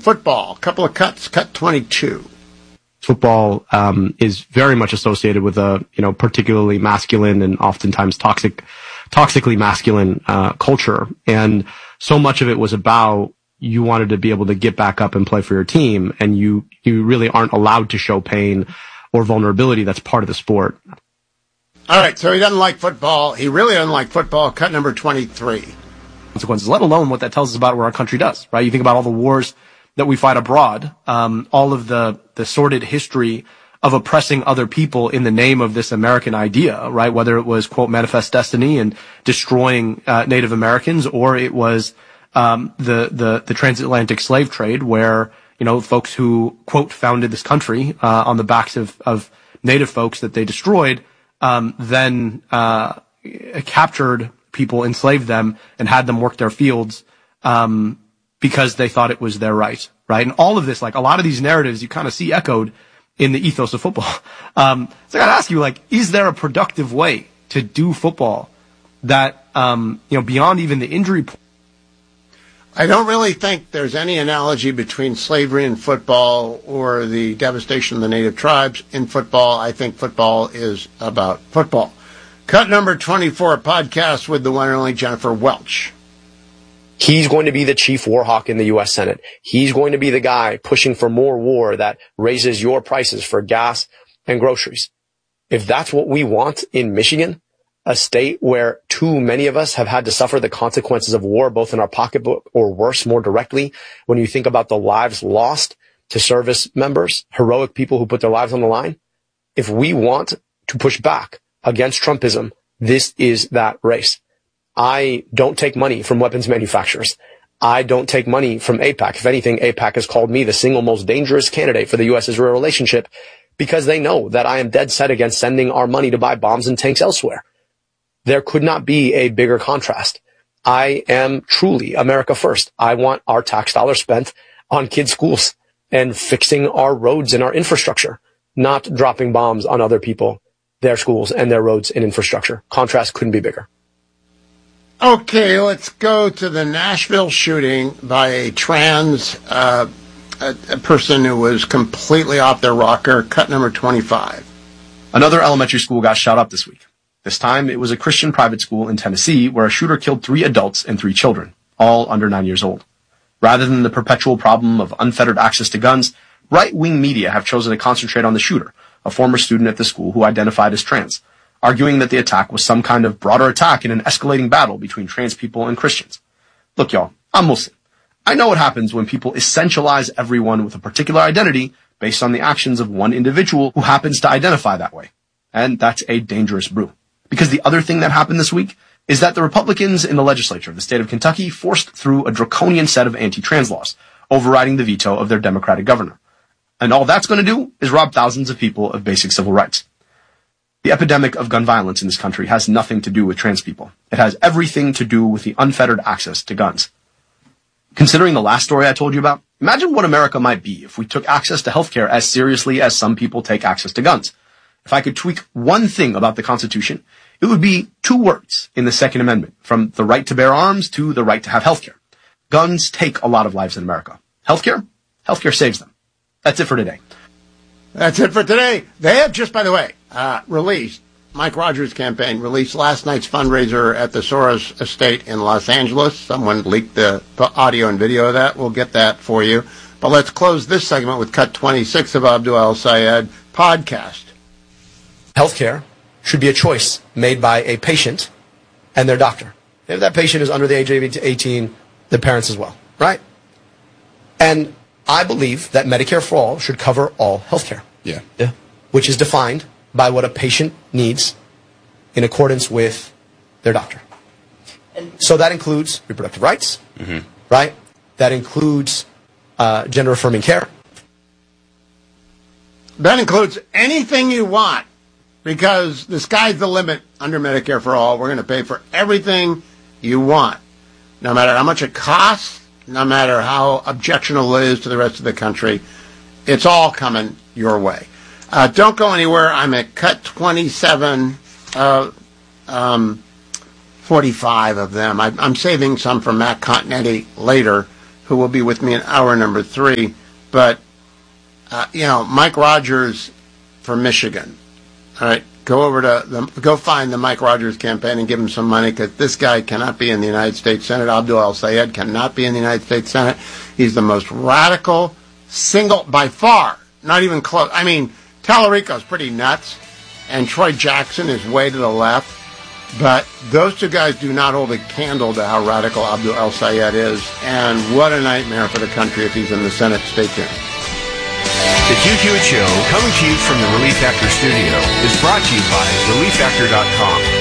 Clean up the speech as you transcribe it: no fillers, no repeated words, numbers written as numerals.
football. A couple of cuts. Cut 22. Football is very much associated with a particularly masculine and oftentimes toxically masculine culture, and so much of it was about you wanted to be able to get back up and play for your team, and you really aren't allowed to show pain or vulnerability. That's part of the sport. All right, so he doesn't like football. He really doesn't like football. Cut number 23. Consequences, let alone what that tells us about what our country does, right? You think about all the wars that we fight abroad, all of the sordid history of oppressing other people in the name of this American idea, right? Whether it was, quote, manifest destiny and destroying Native Americans, or it was the transatlantic slave trade, where folks who, quote, founded this country on the backs of Native folks that they destroyed, then captured people, enslaved them, and had them work their fields because they thought it was their right? And all of this, like a lot of these narratives, you kind of see echoed in the ethos of football. So I gotta ask you, is there a productive way to do football that, beyond even the injury point? I don't really think there's any analogy between slavery and football or the devastation of the native tribes in football. I think football is about football. Cut number 24, podcast with the one and only Jennifer Welch. He's going to be the chief war hawk in the U.S. Senate. He's going to be the guy pushing for more war that raises your prices for gas and groceries. If that's what we want in Michigan, a state where too many of us have had to suffer the consequences of war, both in our pocketbook or worse, more directly, when you think about the lives lost to service members, heroic people who put their lives on the line. If we want to push back against Trumpism, this is that race. I don't take money from weapons manufacturers. I don't take money from AIPAC. If anything, AIPAC has called me the single most dangerous candidate for the U.S.-Israel relationship because they know that I am dead set against sending our money to buy bombs and tanks elsewhere. There could not be a bigger contrast. I am truly America first. I want our tax dollars spent on kids' schools and fixing our roads and our infrastructure, not dropping bombs on other people, their schools and their roads and infrastructure. Contrast couldn't be bigger. Okay, let's go to the Nashville shooting by a trans a person who was completely off their rocker. Cut number 25. Another elementary school got shot up this week. This time, it was a Christian private school in Tennessee where a shooter killed 3 adults and 3 children, all under 9 years old. Rather than the perpetual problem of unfettered access to guns, right-wing media have chosen to concentrate on the shooter, a former student at the school who identified as trans, arguing that the attack was some kind of broader attack in an escalating battle between trans people and Christians. Look, y'all, I'm Muslim. I know what happens when people essentialize everyone with a particular identity based on the actions of one individual who happens to identify that way. And that's a dangerous brew. Because the other thing that happened this week is that the Republicans in the legislature of the state of Kentucky forced through a draconian set of anti-trans laws, overriding the veto of their Democratic governor. And all that's going to do is rob thousands of people of basic civil rights. The epidemic of gun violence in this country has nothing to do with trans people. It has everything to do with the unfettered access to guns. Considering the last story I told you about, imagine what America might be if we took access to healthcare as seriously as some people take access to guns. If I could tweak one thing about the Constitution, it would be 2 words in the Second Amendment, from the right to bear arms to the right to have healthcare. Guns take a lot of lives in America. Healthcare saves them. That's it for today. That's it for today. They have just, by the way, released, Mike Rogers' campaign released last night's fundraiser at the Soros estate in Los Angeles. Someone leaked the audio and video of that. We'll get that for you. But let's close this segment with cut 26 of Abdul El-Sayed podcast. Healthcare should be a choice made by a patient and their doctor. If that patient is under the age of 18, the parents as well, right? And I believe that Medicare for All should cover all healthcare. Yeah. Which is defined by what a patient needs in accordance with their doctor. So that includes reproductive rights, right? That includes gender-affirming care. That includes anything you want, because the sky's the limit under Medicare for All. We're going to pay for everything you want, no matter how much it costs, no matter how objectionable it is to the rest of the country. It's all coming your way. Don't go anywhere. I'm at cut 27, 45 of them. I'm saving some for Matt Continetti later, who will be with me in hour number 3. But, Mike Rogers for Michigan. All right, go find the Mike Rogers campaign and give him some money, because this guy cannot be in the United States Senate. Abdul El-Sayed cannot be in the United States Senate. He's the most radical, single, by far, not even close. I mean, Tallarico's pretty nuts, and Troy Jackson is way to the left. But those two guys do not hold a candle to how radical Abdul El-Sayed is. And what a nightmare for the country if he's in the Senate. Stay tuned. The Hugh Hewitt Show, coming to you from the Relief Factor studio, is brought to you by ReliefFactor.com.